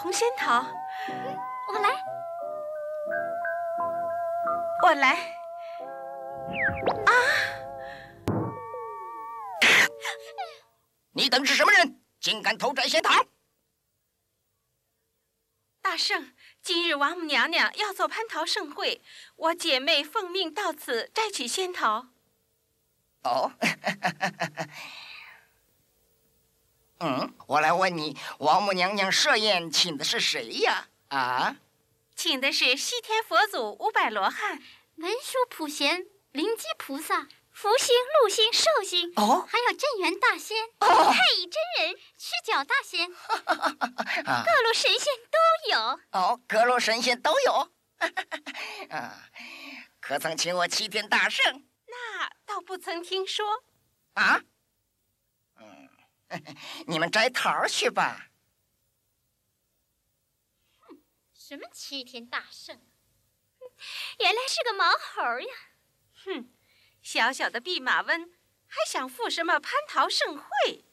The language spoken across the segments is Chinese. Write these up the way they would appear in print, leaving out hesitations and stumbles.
红仙桃， 我来。 我来。啊！ 你等是什么人？竟敢偷摘仙桃！ 大圣，今日王母娘娘要做蟠桃盛会，我姐妹奉命到此摘取仙桃。 哦，我来问你，王母娘娘设宴请的是谁呀？啊？ 请的是西天佛祖500罗汉、 文殊普贤、灵基菩萨、福星、禄星、寿星，还有镇元大仙、太乙真人、赤脚大仙，各路神仙都有。 哦，各路神仙都有。可曾请我齐天大圣？ 那倒不曾听说。 啊？你们摘桃去吧。 什么齐天大圣？原来是个毛猴呀！ 哼，小小的弼马温还想赴什么蟠桃盛会？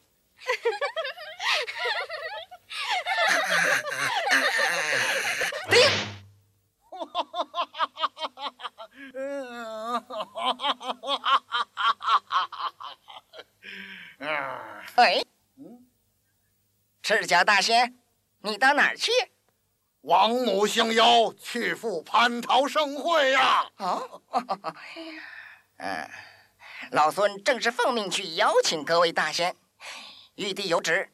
哎，赤脚大仙，你到哪儿去？ 王母幸邀去赴蟠桃盛会呀！ 老孙正是奉命去邀请各位大仙。玉帝有旨，